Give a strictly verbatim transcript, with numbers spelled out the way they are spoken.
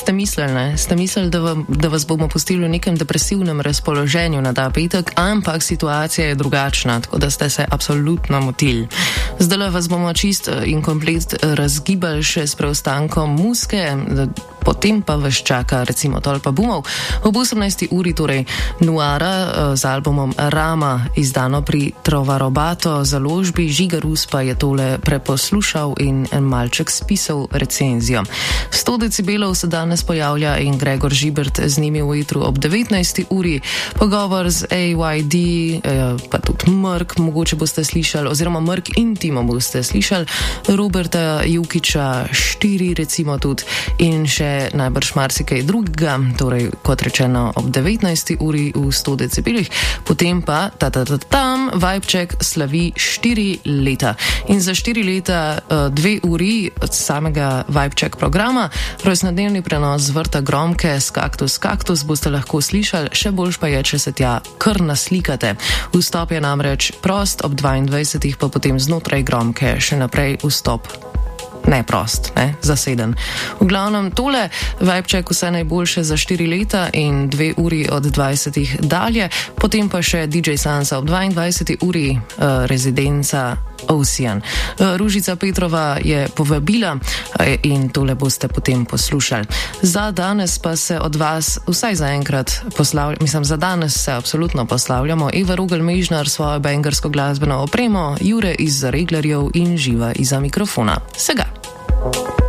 ste mislili, ne? Ste mislili, da, vam, da vas bomo pustili v nekem depresivnem razpoloženju na ta petek, ampak situacija je drugačna, tako da ste se absolutno motili. Zdaj vas bomo čist in komplet razgibali še s preostankom muske, potem pa vas čaka recimo Tolpa Bumov. Ob osemnajsti uri torej Nuara z albumom Rama, izdano pri Trovarobato založbi. Žiga Rus pa je tole preposlušal in malček spisal recenzijo. sto decibelov se danes pojavlja in Gregor Žibert z njimi v etru ob devetnajsti uri. Pogovor z A Y D, pa tudi Mrk, mogoče boste slišali, oziroma Mrk in Timo boste slišali, Roberta Jukiča štiri recimo tudi in še najbrž marsikaj drugega, torej kot rečeno ob devetnajsti uri v sto decibelih. Potem pa ta ta ta tam Vibecheck slavi štiri leta. In za štiri leta dve uri od samega Vibecheck programa, rojstnodnevni prenos z vrta Gromke s Kaktus Kaktus boste lahko slišali, še boljš pa je, če se tja kar naslikate. Vstop je namreč prost, ob dvaindvajsetih pa potem znotraj Gromke še naprej vstop neprost, ne, zaseden. V glavnem tole, Vibecheck vse najboljše za štiri leta in dve uri od dvajsetih dalje, potem pa še D J Sansa ob dvaindvajseti uri, uh, rezidenca Ocean. Uh, Ružica Petrova je povabila uh, in tole boste potem poslušali. Za danes pa se od vas vsaj zaenkrat poslavljamo, mislim, za danes se absolutno poslavljamo. Eva Rogel-Mežnar svojo bengersko glasbeno opremo, Jure iz Reglerjev in Živa iza mikrofona. Sega!